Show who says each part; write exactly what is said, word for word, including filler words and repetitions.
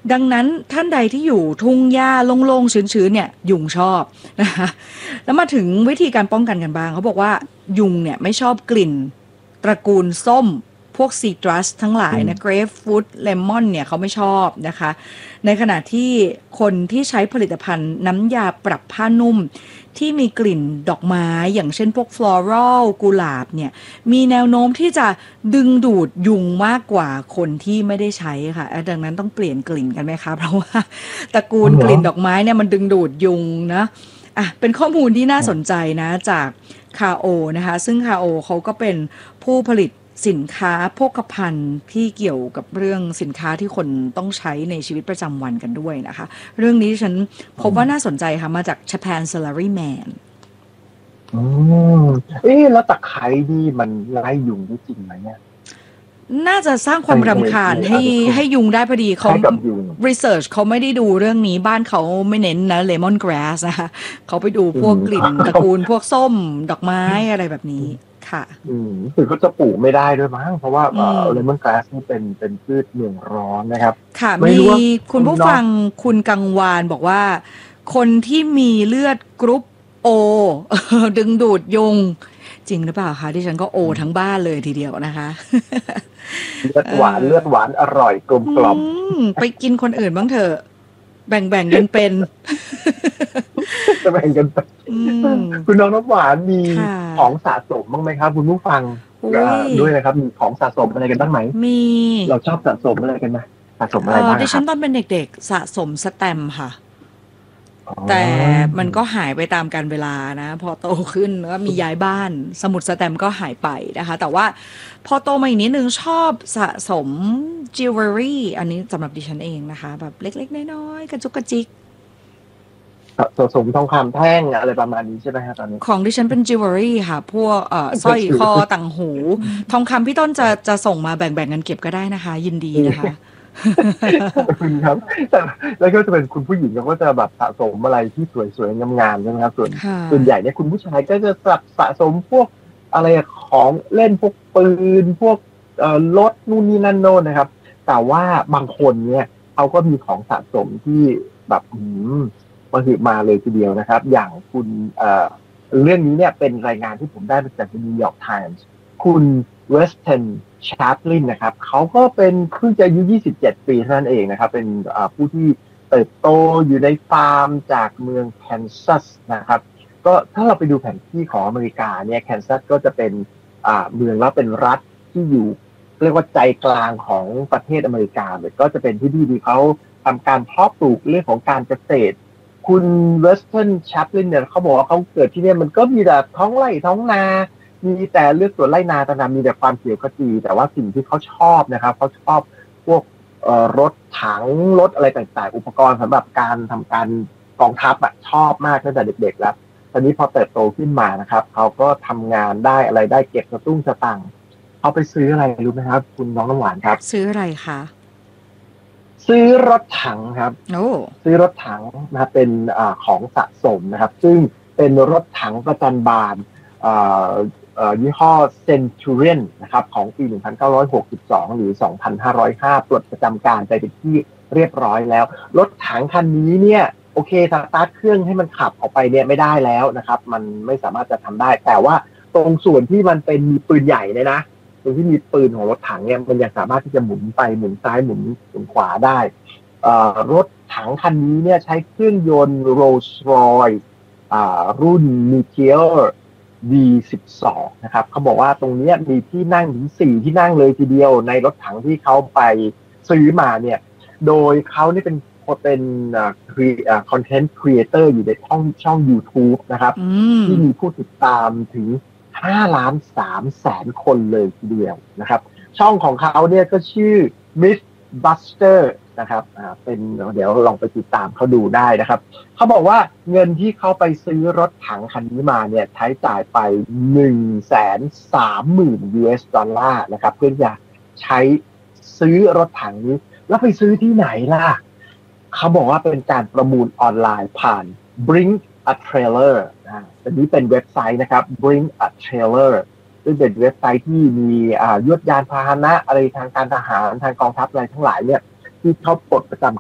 Speaker 1: ดังนั้นท่านใดที่อยู่ทุ่งหญ้าโล่งๆชื้นๆเนี่ยยุงชอบนะคะแล้วมาถึงวิธีการป้องกันกันบ้างเขาบอกว่ายุงเนี่ยไม่ชอบกลิ่นตระกูลส้มพวกซีตรัสทั้งหลายนะเกรฟฟรุตเลมอนเนี่ยเขาไม่ชอบนะคะในขณะที่คนที่ใช้ผลิตภัณฑ์น้ำยาปรับผ้านุ่มที่มีกลิ่นดอกไม้อย่างเช่นพวกฟลอรัลกุหลาบเนี่ยมีแนวโน้มที่จะดึงดูดยุงมากกว่าคนที่ไม่ได้ใช้ค่ะดังนั้นต้องเปลี่ยนกลิ่นกันไหมคะเพราะว่าตระกูลกลิ่นดอกไม้เนี่ยมันดึงดูดยุงนะอ่ะเป็นข้อมูลที่น่าสนใจนะจากคาโอนะคะซึ่งคาโอเขาก็เป็นผู้ผลิตสินค้าโภคภัณฑ์ที่เกี่ยวกับเรื่องสินค้าที่คนต้องใช้ในชีวิตประจำวันกันด้วยนะคะเรื่องนี้ฉันพบว่าน่าสนใจค่ะมาจาก Japan Salaryman
Speaker 2: อืมเอ๊ะแล้วตะไคร้นี่มันไล่ยุงได้จริงไหมเนี่ย
Speaker 1: น่าจะสร้างความรำคาญให้ให้ยุงได้พอดีเขา research เขาไม่ได้ดูเรื่องนี้บ้านเขาไม่เน้นนะ lemon grass นะคะเขาไปดูพวกกลิ่นตระกูลพวกส้มดอกไม้อะไรแบบนี้ค่ะ
Speaker 2: อืมคือเขาจะปลูกไม่ได้ด้วยมั้งเพราะว่าเอ่อเลมอนกราสนี่เป็นเป็นพืชเมืองร้อนนะครับ
Speaker 1: ค่ะมีคุณผู้ฟังคุณกังวานบอกว่าคนที่มีเลือดกรุ๊ปโอดึงดูดยุงจริงหรือเปล่าคะที่ฉันก็โอทั้งบ้านเลยทีเดียวนะคะ
Speaker 2: เลือดหวานเลือดหวานอร่อยกลมกล่อม
Speaker 1: ไปกินคนอื่นบ้างเถอะแบ่งๆกันเป็น
Speaker 2: จะแบ่งกันไปคุณน้องน้ำหวานมีของสะสมบ้างไหมครับคุณผู้ฟังด้วยนะครับมีของสะสมอะไรกันบ้างไหม
Speaker 1: มี
Speaker 2: เราชอบสะสมอะไรกันไหมสะสมอะไรบ้างครับ
Speaker 1: ดิฉันตอนเป็นเด็กๆสะสมสแตมป์ค่ะแต่มันก็หายไปตามกาลเวลานะพอโตขึ้นก็มีย้ายบ้านสมุดสแตมป์ก็หายไปนะคะแต่ว่าพอโตมาอีกนิดนึงชอบสะสมจิวเวลรี่อันนี้สำหรับดิฉันเองนะคะแบบเล็กๆน้อยๆกระจุกกระจิก
Speaker 2: สะสมทองคำแท่งอะไรประมาณนี้ใช่ไหมครับตอนนี้
Speaker 1: ของดิฉันเป็นจิวเวลรี่ค่ะพวกเอ่อสร้อยคอต่างหูทองคำพี่ต้นจะจะส่งมาแบ่งๆกันเก็บก็ได้นะคะยินดีนะคะ
Speaker 2: คุณครับแต่แล้วก็จะเป็นคุณผู้หญิงก็จะแบบสะสมอะไรที่สวยๆงามๆใช่ไหมครับส่วนส่วนใหญ่เนี่ยคุณผู้ชายก็จะสะสมพวกอะไรของเล่นพวกปืนพวกเอ่อรถนู่นนี่นั่นโน่นนะครับแต่ว่าบางคนเนี่ยเขาก็มีของสะสมที่แบบอืมมาหือมาเลยทีเดียวนะครับอย่างคุณเอ่อเรื่องนี้เนี่ยเป็นรายงานที่ผมได้มาจากนิวยอร์กไทมส์คุณเวสเทนชาร์ปลินนะครับเขาก็เป็นเพิ่งจะอายุยี่สิบเจ็ดปีเท่านั้นเองนะครับเป็นผู้ที่เติบโตอยู่ในฟาร์มจากเมืองแคนซัสนะครับก็ถ้าเราไปดูแผนที่ของอเมริกาเนี่ยแคนซัสก็จะเป็นเมืองแล้วเป็นรัฐที่อยู่เรียกว่าใจกลางของประเทศอเมริกาเลยก็จะเป็นที่ที่เขาทำการเพาะปลูกเรื่องของการเกษตรคุณเวสเทิร์นแชปลินเนี่ยเขาบอกว่าเขาเกิดที่นี่มันก็มีแต่ท้องไร่ท้องนามีแต่เลือกสวนไร่นาต่างๆมีแต่ความเขียวขจีแต่ว่าสิ่งที่เขาชอบนะครับเขาชอบพวกรถถังรถอะไรต่างๆอุปกรณ์สำหรับการทำการกองทัพอะชอบมากตั้งแต่เด็กๆแล้วตอนนี้พอเติบโตขึ้นมานะครับเขาก็ทำงานได้อะไรได้เก็บกระตุ้งสตังค์เขาไปซื้ออะไรรู้ไหมครับคุณน้องน้ำหวานครับ
Speaker 1: ซื้ออะไรคะ
Speaker 2: ซื้อรถถังครับซื้อรถถังนะเป็นอของสะสมนะครับซึ่งเป็นรถถังประจันบานยี่ห้อ Centurion นะครับของปี หนึ่งพันเก้าร้อยหกสิบสอง หรือ สองพันห้าร้อยห้า ปลดประจำการไปเป็นที่เรียบร้อยแล้วรถถังคันนี้เนี่ยโอเคสตาร์ทเครื่องให้มันขับออกไปเนี่ยไม่ได้แล้วนะครับมันไม่สามารถจะทำได้แต่ว่าตรงส่วนที่มันเป็นมีปืนใหญ่เลยนะตรงที่มีปืนของรถถังเนี่ยมันยังสามารถที่จะหมุนไปหมุนซ้ายหมุนหมุนขวาได้รถถังคันนี้เนี่ยใช้เครื่องยนต์ Rolls-Royce รุ่น Meteor ดี สิบสอง นะครับเขาบอกว่าตรงนี้มีที่นั่งถึงสี่ที่นั่งเลยทีเดียวในรถถังที่เขาไปซื้อมาเนี่ยโดยเขานี่เป็นเป็นคอนเทนต์ครีเอเตอร์อยู่ในช่องช่อง YouTube นะครับที่มีผู้ติดตามถึงห้าล้านสามแสนคนเลยทีเดียวนะครับช่องของเขาเนี่ยก็ชื่อ Mythbuster นะครับอ่าเป็นเดี๋ยวลองไปติดตามเขาดูได้นะครับเขาบอกว่าเงินที่เขาไปซื้อรถถังคันนี้มาเนี่ยใช้จ่ายไป หนึ่งแสนสามหมื่น ยู เอส ดอลลาร์นะครับเพื่อจะใช้ซื้อรถถังนี้แล้วไปซื้อที่ไหนล่ะเขาบอกว่าเป็นการประมูลออนไลน์ผ่าน Bring a Trailer อ่าอันนี้เป็นเว็บไซต์นะครับ Bring a Trailer ซึ่งเป็นเว็บไซต์ที่มีอ่ายวดยานพาหนะอะไรทางการทหารทางกองทัพอะไรทั้งหลายเนี่ยที่เขาปลดประจ